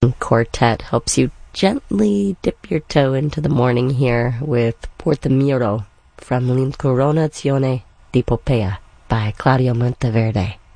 Quartet helps you gently dip your toe into the morning here with Porto Muro from L'Incoronazione di Poppea by Claudio Monteverde.